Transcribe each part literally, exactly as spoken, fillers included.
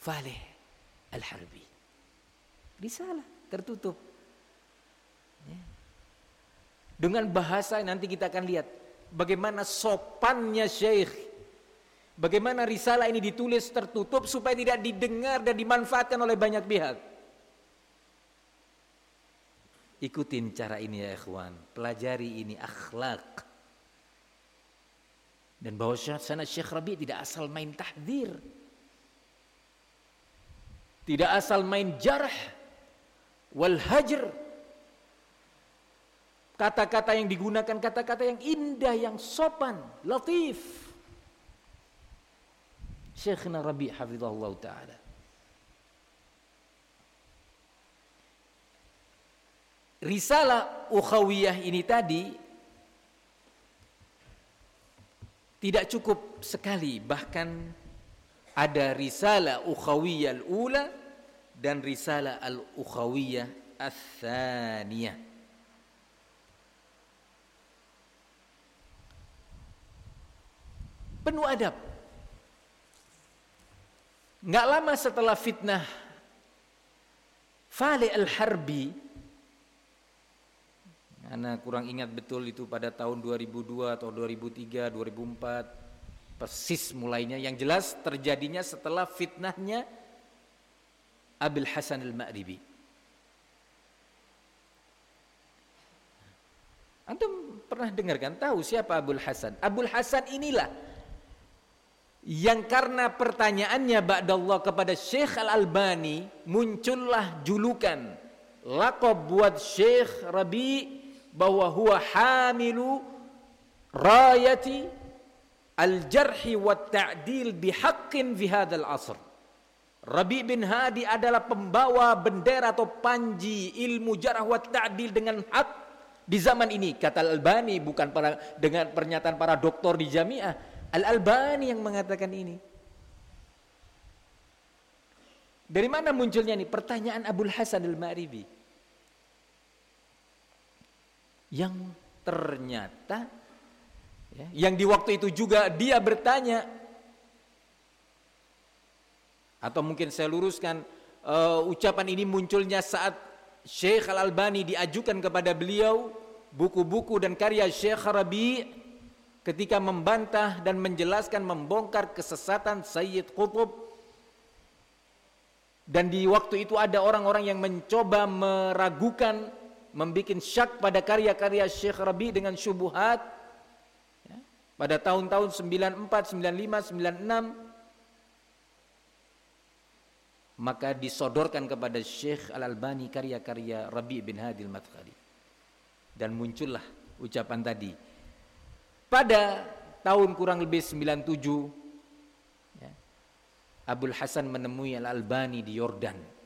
Faleh Al-Harbi. Risalah tertutup. Ya. Dengan bahasa nanti kita akan lihat bagaimana sopannya Syekh. Bagaimana risalah ini ditulis tertutup supaya tidak didengar dan dimanfaatkan oleh banyak pihak. Ikutin cara ini ya ikhwan, pelajari ini akhlak. Dan bahwa sana Syekh Rabi tidak asal main tahdzir. Tidak asal main jarh wal hajr. Kata-kata yang digunakan kata-kata yang indah, yang sopan, latif. Syekhna Rabi hafizahullah ta'ala. Risalah ukhawiyah ini tadi tidak cukup sekali, bahkan ada risalah ukhawiyah al-ula dan risalah al-ukhawiyah al-thaniyah. Penuh adab. Nggak lama setelah fitnah Faleh Al-Harbi, Ana kurang ingat betul itu pada tahun dua ribu dua atau dua ribu tiga, dua ribu empat persis mulainya. Yang jelas terjadinya setelah fitnahnya Abil Hasan Al-Ma'ribi. Antum pernah dengar kan? Tahu siapa Abul Hasan? Abul Hasan inilah yang karena pertanyaannya ba'dallah kepada Syekh Al-Albani muncullah julukan laqab buat Syekh Rabi bahwa huwa hamilu rayati al-jarhi wa ta'dil bihaqqin fi hadzal asr. Rabi bin Hadi adalah pembawa bendera atau panji ilmu jarh wa ta'dil dengan hak di zaman ini. Kata Al-Albani, bukan para, dengan pernyataan para doktor di jamiah. Al-Albani yang mengatakan ini. Dari mana munculnya ini? Pertanyaan Abul Hasan Al-Ma'ribi. Yang ternyata ya, yang di waktu itu juga dia bertanya, atau mungkin saya luruskan, uh, ucapan ini munculnya saat Syekh Al-Albani diajukan kepada beliau buku-buku dan karya Syekh Rabi ketika membantah dan menjelaskan, membongkar kesesatan Sayyid Qutb. Dan di waktu itu ada orang-orang yang mencoba meragukan, membikin syak pada karya-karya Syekh Rabi dengan syubuhat ya, pada tahun-tahun sembilan puluh empat, sembilan puluh lima, sembilan puluh enam, maka disodorkan kepada Syekh Al-Albani karya-karya Rabi bin Hadi Al-Madkhali, dan muncullah ucapan tadi. Pada tahun kurang lebih sembilan puluh tujuh ya, Abul Hasan menemui Al-Albani di Yordan.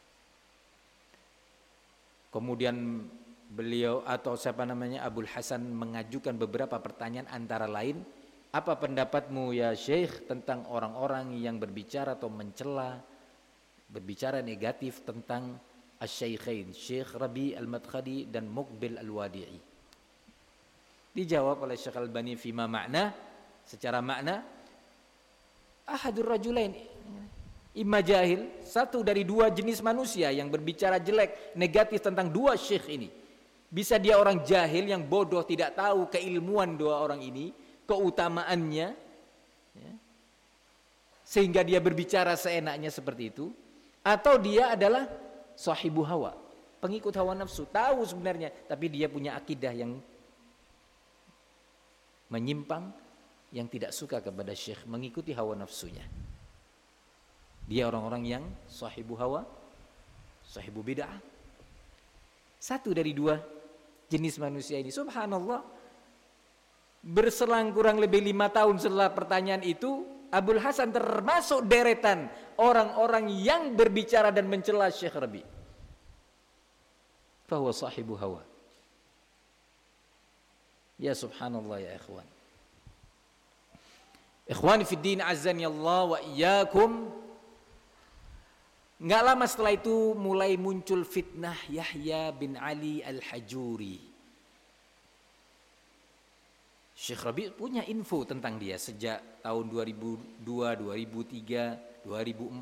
Kemudian beliau atau siapa namanya Abul Hasan mengajukan beberapa pertanyaan, antara lain, apa pendapatmu ya Syekh tentang orang-orang yang berbicara atau mencela, berbicara negatif tentang Asy-Syaikhain, Syekh Rabi Al-Madkhali dan Muqbil Al-Wadi'i. Dijawab oleh Syekh Al-Albani fima makna, secara makna, ahadur rajulain, imma jahil, satu dari dua jenis manusia yang berbicara jelek, negatif tentang dua syekh ini. Bisa dia orang jahil yang bodoh, tidak tahu keilmuan dua orang ini, keutamaannya ya, sehingga dia berbicara seenaknya seperti itu. Atau dia adalah sahibu hawa, pengikut hawa nafsu, tahu sebenarnya, tapi dia punya akidah yang menyimpang, yang tidak suka kepada syekh, mengikuti hawa nafsunya. Dia orang-orang yang sahibu hawa, sahibu bid'ah. Satu dari dua jenis manusia ini. Subhanallah, berselang kurang lebih lima tahun setelah pertanyaan itu, Abul Hasan termasuk deretan orang-orang yang berbicara dan mencela Syekh Rabi. Fahuwa sahibu hawa. Ya subhanallah ya ikhwan. Ikhwani fid din azani Allah wa iyyakum. Nggak lama setelah itu mulai muncul fitnah Yahya bin Ali Al-Hajuri. Syekh Rabi punya info tentang dia sejak tahun dua ribu dua, dua ribu tiga, dua ribu empat.